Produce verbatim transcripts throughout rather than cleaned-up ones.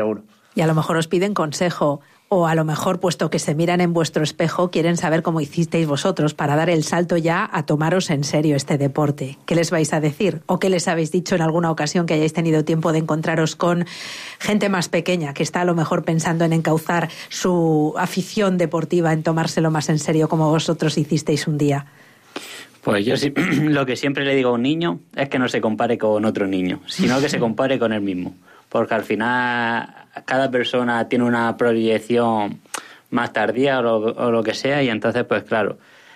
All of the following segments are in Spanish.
seguro. Y a lo mejor os piden consejo, o a lo mejor, puesto que se miran en vuestro espejo, quieren saber cómo hicisteis vosotros para dar el salto ya a tomaros en serio este deporte. ¿Qué les vais a decir? ¿O qué les habéis dicho en alguna ocasión que hayáis tenido tiempo de encontraros con gente más pequeña, que está a lo mejor pensando en encauzar su afición deportiva, en tomárselo más en serio como vosotros hicisteis un día? Pues yo sí, lo que siempre le digo a un niño es que no se compare con otro niño, sino que se compare con él mismo. Porque al final cada persona tiene una proyección más tardía o lo, o lo que sea, y entonces pues claro,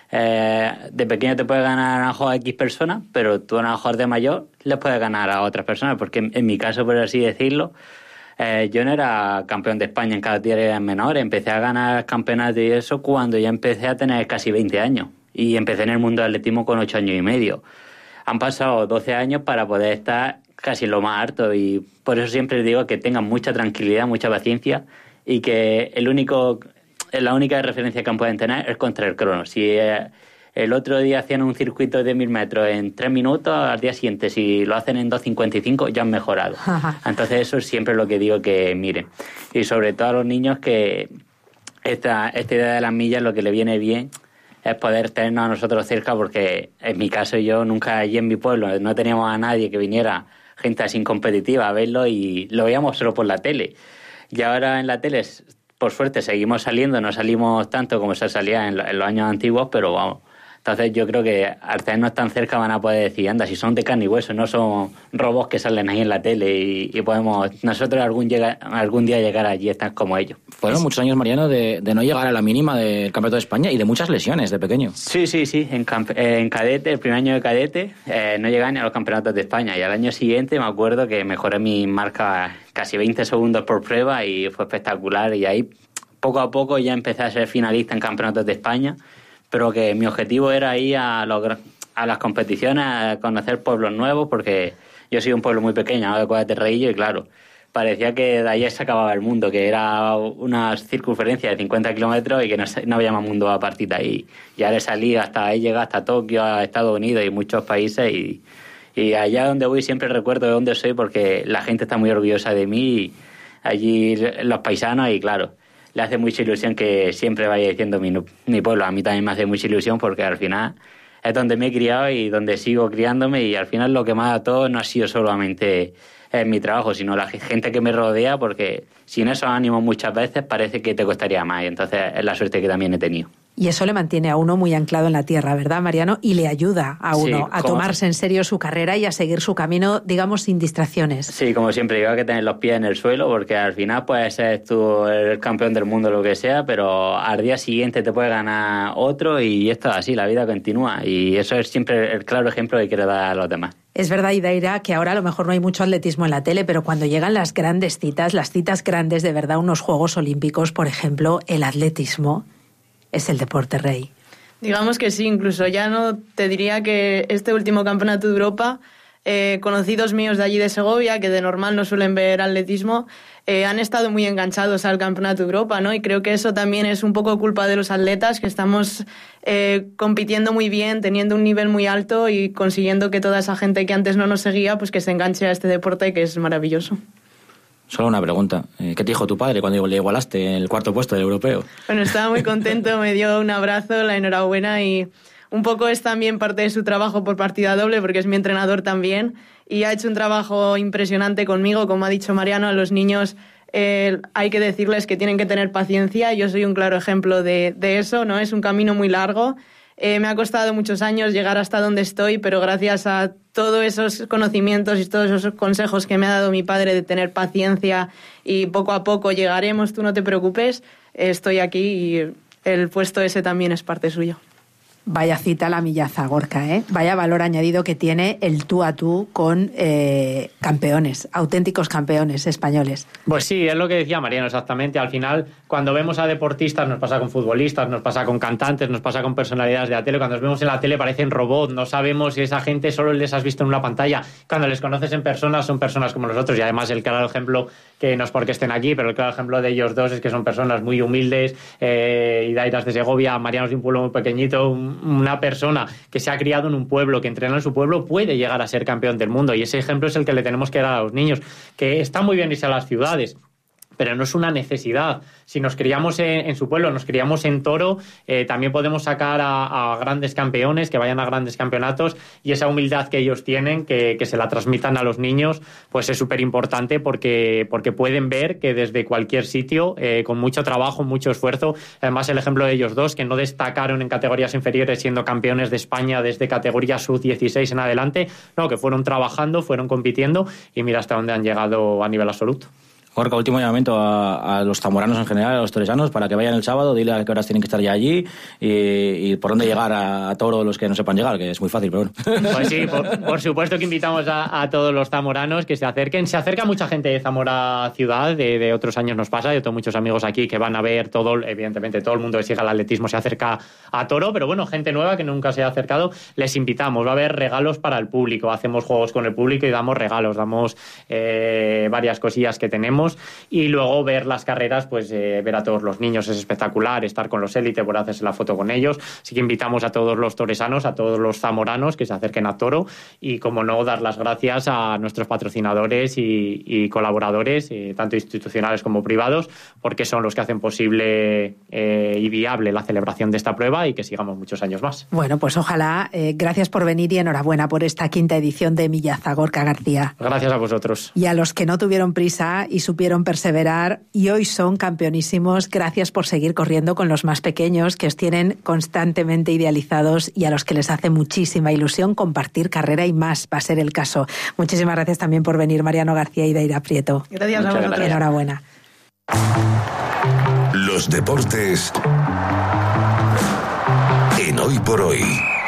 eh, de pequeño te puedes ganar a lo mejor a X personas, pero tú a lo mejor de mayor les puedes ganar a otras personas, porque en, en mi caso, por así decirlo, eh, yo no era campeón de España en categorías menores, empecé a ganar campeonatos y eso cuando ya empecé a tener casi veinte años, y empecé en el mundo del atletismo con ocho años y medio. Han pasado doce años para poder estar casi lo más harto, y por eso siempre les digo que tengan mucha tranquilidad, mucha paciencia, y que el único, la única referencia que pueden tener es contra el crono. Si eh, el otro día hacían un circuito de mil metros en tres minutos, al día siguiente si lo hacen en dos cincuenta y cinco ya han mejorado. Entonces eso es siempre lo que digo que miren. Y sobre todo a los niños, que esta, esta idea de las millas lo que le viene bien es poder tenernos a nosotros cerca, porque en mi caso yo nunca allí en mi pueblo no teníamos a nadie que viniera, gente así competitiva, a verlo, y lo veíamos solo por la tele. Y ahora en la tele, por suerte, seguimos saliendo, no salimos tanto como se salía en, en los años antiguos, pero vamos. Entonces yo creo que al tenernos tan cerca van a poder decir, anda, si son de carne y hueso, no son robots que salen ahí en la tele, y, y podemos nosotros algún, llega, algún día llegar allí y estar como ellos. Fueron muchos años, Mariano, de, de no llegar a la mínima del Campeonato de España y de muchas lesiones de pequeño. Sí, sí, sí. En, en cadete, el primer año de cadete, eh, no llegaban ni a los campeonatos de España. Y al año siguiente me acuerdo que mejoré mi marca casi veinte segundos por prueba y fue espectacular. Y ahí, poco a poco, ya empecé a ser finalista en campeonatos de España. Pero que mi objetivo era ir a, los, a las competiciones, a conocer pueblos nuevos, porque yo soy un pueblo muy pequeño, ¿no?, de Cuadra de Terreillo, y claro, parecía que de ahí se acababa el mundo, que era una circunferencia de cincuenta kilómetros y que no, no había más mundo a partir de ahí. Y ahora he salido hasta ahí, llegué hasta Tokio, a Estados Unidos y muchos países, y, y allá donde voy siempre recuerdo de dónde soy, porque la gente está muy orgullosa de mí, y allí los paisanos, y claro, le hace mucha ilusión que siempre vaya diciendo mi, mi pueblo. A mí también me hace mucha ilusión, porque al final es donde me he criado y donde sigo criándome, y al final lo que me ha dado todo no ha sido solamente en mi trabajo, sino la gente que me rodea, porque sin esos ánimos muchas veces parece que te costaría más, y entonces es la suerte que también he tenido. Y eso le mantiene a uno muy anclado en la tierra, ¿verdad, Mariano? Y le ayuda a uno sí, a como... tomarse en serio su carrera y a seguir su camino, digamos, sin distracciones. Sí, como siempre digo, hay que tener los pies en el suelo, porque al final puedes ser tú el campeón del mundo, lo que sea, pero al día siguiente te puede ganar otro, y esto es así, la vida continúa, y eso es siempre el claro ejemplo que quiero dar a los demás. Es verdad, Idaira, que ahora a lo mejor no hay mucho atletismo en la tele, pero cuando llegan las grandes citas, las citas grandes de verdad, unos Juegos Olímpicos, por ejemplo, el atletismo es el deporte rey. Digamos que sí, incluso ya no te diría que este último campeonato de Europa, eh, conocidos míos de allí de Segovia, que de normal no suelen ver atletismo, eh, han estado muy enganchados al campeonato de Europa, ¿no? Y creo que eso también es un poco culpa de los atletas, que estamos eh, compitiendo muy bien, teniendo un nivel muy alto y consiguiendo que toda esa gente que antes no nos seguía, pues que se enganche a este deporte, que es maravilloso. Solo una pregunta. ¿Qué te dijo tu padre cuando le igualaste en el cuarto puesto del europeo? Bueno, estaba muy contento, me dio un abrazo, la enhorabuena, y un poco es también parte de su trabajo por partida doble, porque es mi entrenador también, y ha hecho un trabajo impresionante conmigo. Como ha dicho Mariano, a los niños eh, hay que decirles que tienen que tener paciencia. Yo soy un claro ejemplo de, de eso, ¿no? Es un camino muy largo. Eh, me ha costado muchos años llegar hasta donde estoy, pero gracias a todos esos conocimientos y todos esos consejos que me ha dado mi padre de tener paciencia y poco a poco llegaremos, tú no te preocupes, estoy aquí y el puesto ese también es parte suyo. Vaya cita la millaza, Gorka, ¿eh? Vaya valor añadido que tiene el tú a tú con eh, campeones, auténticos campeones españoles. Pues sí, es lo que decía Mariano exactamente. Al final, cuando vemos a deportistas, nos pasa con futbolistas, nos pasa con cantantes, nos pasa con personalidades de la tele. Cuando los vemos en la tele parecen robots, no sabemos si esa gente solo les has visto en una pantalla. Cuando les conoces en persona, son personas como nosotros, y además el claro ejemplo, que no es porque estén aquí, pero el claro ejemplo de ellos dos es que son personas muy humildes. eh, Idairas de Segovia, Mariano es de un pueblo muy pequeñito, un una persona que se ha criado en un pueblo, que entrena en su pueblo, puede llegar a ser campeón del mundo, y ese ejemplo es el que le tenemos que dar a los niños, que está muy bien irse a las ciudades, pero no es una necesidad. Si nos criamos en, en su pueblo, nos criamos en Toro, eh, también podemos sacar a, a grandes campeones, que vayan a grandes campeonatos, y esa humildad que ellos tienen, que, que se la transmitan a los niños, pues es súper importante porque, porque pueden ver que desde cualquier sitio, eh, con mucho trabajo, mucho esfuerzo, además el ejemplo de ellos dos, que no destacaron en categorías inferiores siendo campeones de España desde categoría sub dieciséis en adelante, no, que fueron trabajando, fueron compitiendo, y mira hasta dónde han llegado a nivel absoluto. Gorka, último llamamiento a, a los zamoranos en general, a los toresanos, para que vayan el sábado, dile a qué horas tienen que estar ya allí y, y por dónde llegar a, a Toro los que no sepan llegar, que es muy fácil, pero bueno. Pues sí, por, por supuesto que invitamos a, a todos los zamoranos que se acerquen. Se acerca mucha gente de Zamora ciudad, de, de otros años nos pasa, yo tengo muchos amigos aquí que van a ver todo, evidentemente todo el mundo que siga el atletismo se acerca a Toro, pero bueno, gente nueva que nunca se ha acercado, les invitamos, va a haber regalos para el público, hacemos juegos con el público y damos regalos, damos eh, varias cosillas que tenemos. Y luego ver las carreras, pues eh, ver a todos los niños es espectacular, estar con los élites, por hacerse la foto con ellos. Así que invitamos a todos los toresanos, a todos los zamoranos que se acerquen a Toro y, como no, dar las gracias a nuestros patrocinadores y, y colaboradores, eh, tanto institucionales como privados, porque son los que hacen posible eh, y viable la celebración de esta prueba y que sigamos muchos años más. Bueno, pues ojalá. Eh, gracias por venir y enhorabuena por esta quinta edición de Millaza, Gorka García. Gracias a vosotros. Y a los que no tuvieron prisa y supieron perseverar y hoy son campeonísimos, gracias por seguir corriendo con los más pequeños que os tienen constantemente idealizados y a los que les hace muchísima ilusión compartir carrera y más, va a ser el caso. Muchísimas gracias también por venir, Mariano García y Daira Prieto. Gracias a vosotros. Enhorabuena. Los deportes en Hoy por Hoy.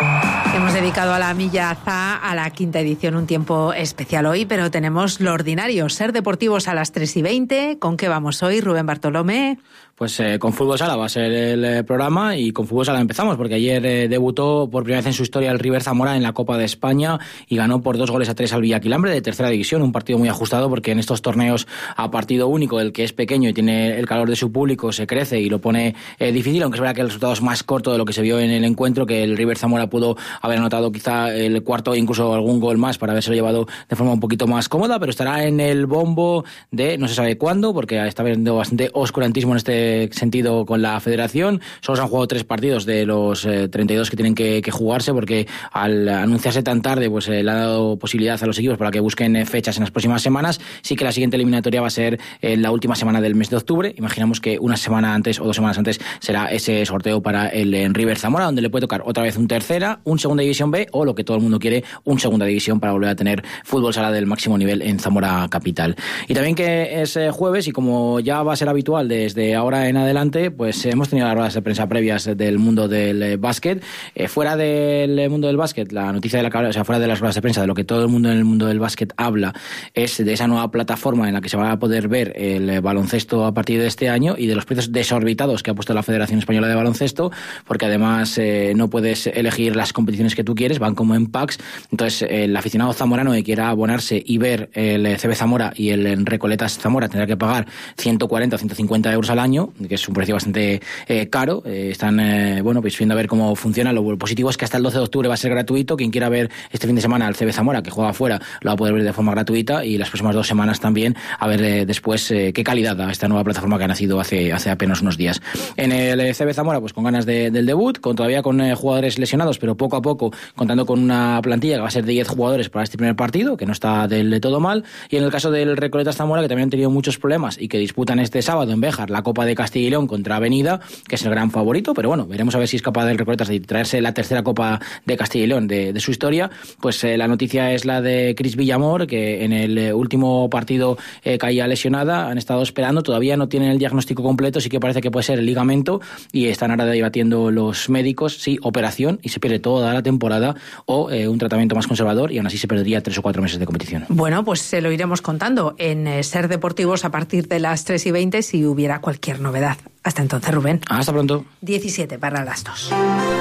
Hemos dedicado a la Millaza, a la quinta edición, un tiempo especial hoy, pero tenemos lo ordinario, Ser Deportivos a las tres y veinte. ¿Con qué vamos hoy, Rubén Bartolomé? Pues eh, con Fútbol Sala va a ser el eh, programa y con Fútbol Sala empezamos porque ayer eh, debutó por primera vez en su historia el River Zamora en la Copa de España y ganó por dos goles a tres al Villaquilambre de tercera división, un partido muy ajustado porque en estos torneos a partido único el que es pequeño y tiene el calor de su público se crece y lo pone eh, difícil, aunque es verdad que el resultado es más corto de lo que se vio en el encuentro, que el River Zamora pudo haber anotado quizá el cuarto e incluso algún gol más para haberse llevado de forma un poquito más cómoda, pero estará en el bombo de no se sabe cuándo porque está habiendo bastante oscurantismo en este sentido con la federación. Solo se han jugado tres partidos de los eh, treinta y dos que tienen que, que jugarse porque al anunciarse tan tarde pues eh, le ha dado posibilidad a los equipos para que busquen eh, fechas en las próximas semanas. Sí que la siguiente eliminatoria va a ser en la última semana del mes de octubre. Imaginamos que una semana antes o dos semanas antes será ese sorteo para el en River Zamora, donde le puede tocar otra vez un tercera, un segunda división B o lo que todo el mundo quiere, un segunda división para volver a tener fútbol sala del máximo nivel en Zamora capital. Y también que es eh, jueves y como ya va a ser habitual desde ahora en adelante, pues hemos tenido las ruedas de prensa previas del mundo del eh, básquet. Eh, fuera del mundo del básquet, la noticia de la o sea, fuera de las ruedas de prensa, de lo que todo el mundo en el mundo del básquet habla, es de esa nueva plataforma en la que se va a poder ver el eh, baloncesto a partir de este año y de los precios desorbitados que ha puesto la Federación Española de Baloncesto, porque además eh, no puedes elegir las competiciones que tú quieres, van como en packs. Entonces, eh, el aficionado zamorano que quiera abonarse y ver el C B Zamora y el Recoletas Zamora tendrá que pagar ciento cuarenta o ciento cincuenta euros al año, que es un precio bastante eh, caro. Eh, están, eh, bueno, pues viendo a ver cómo funciona. Lo positivo es que hasta el doce de octubre va a ser gratuito. Quien quiera ver este fin de semana al C B Zamora, que juega afuera, lo va a poder ver de forma gratuita y las próximas dos semanas también a ver eh, después eh, qué calidad da esta nueva plataforma que ha nacido hace, hace apenas unos días. En el C B Zamora, pues con ganas de, del debut, con todavía con eh, jugadores lesionados, pero poco a poco contando con una plantilla que va a ser de diez jugadores para este primer partido, que no está del de todo mal. Y en el caso del Recoletas Zamora, que también han tenido muchos problemas y que disputan este sábado en Béjar la Copa de Castilla y León contra Avenida, que es el gran favorito, pero bueno, veremos a ver si es capaz del Recoletas de traerse la tercera Copa de Castilla y León de, de su historia. Pues eh, la noticia es la de Cris Villamor, que en el eh, último partido eh, caía lesionada. Han estado esperando, todavía no tienen el diagnóstico completo, sí que parece que puede ser el ligamento y están ahora debatiendo los médicos si operación y se pierde toda la temporada o eh, un tratamiento más conservador y aún así se perdería tres o cuatro meses de competición. Bueno, pues se lo iremos contando en eh, Ser Deportivos a partir de las tres y veinte si hubiera cualquier novedad. Hasta entonces, Rubén. Hasta pronto. diecisiete para las dos.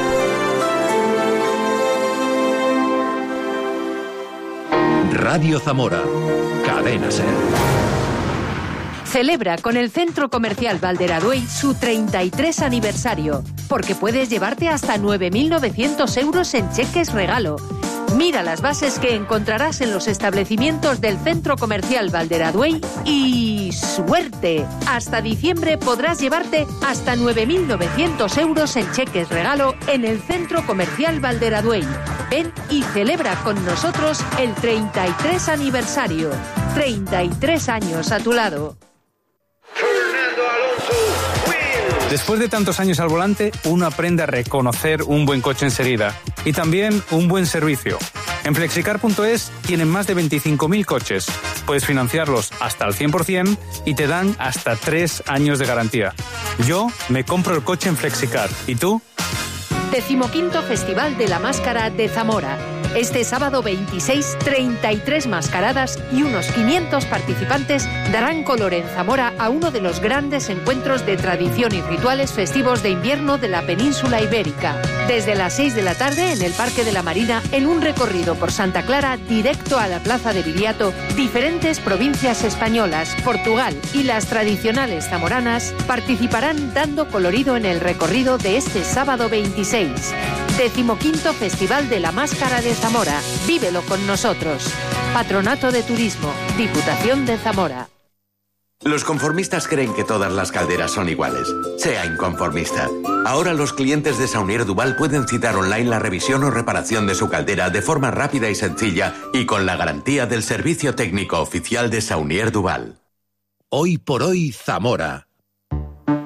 Radio Zamora. Cadena Ser. Celebra con el Centro Comercial Valderaduey su treinta y tres aniversario, porque puedes llevarte hasta nueve mil novecientos euros en cheques regalo. Mira las bases que encontrarás en los establecimientos del Centro Comercial Valderaduey y ¡suerte! Hasta diciembre podrás llevarte hasta nueve mil novecientos euros en cheques regalo en el Centro Comercial Valderaduey. Ven y celebra con nosotros el treinta y tres aniversario. treinta y tres años a tu lado. Después de tantos años al volante, uno aprende a reconocer un buen coche enseguida y también un buen servicio. En flexicar punto es tienen más de veinticinco mil coches. Puedes financiarlos hasta el cien por ciento y te dan hasta tres años de garantía. Yo me compro el coche en Flexicar. ¿Y tú? Decimoquinto Festival de la Máscara de Zamora. Este sábado veintiséis, treinta y tres mascaradas y unos quinientos participantes darán color en Zamora a uno de los grandes encuentros de tradición y rituales festivos de invierno de la península ibérica. Desde las seis de la tarde en el Parque de la Marina, en un recorrido por Santa Clara directo a la Plaza de Viriato, diferentes provincias españolas, Portugal y las tradicionales zamoranas participarán dando colorido en el recorrido de este sábado veintiséis. Decimoquinto Festival de la Máscara de Zamora. Vívelo con nosotros. Patronato de Turismo, Diputación de Zamora. Los conformistas creen que todas las calderas son iguales. Sea inconformista. Ahora los clientes de Saunier Duval pueden citar online la revisión o reparación de su caldera de forma rápida y sencilla y con la garantía del servicio técnico oficial de Saunier Duval. Hoy por hoy, Zamora.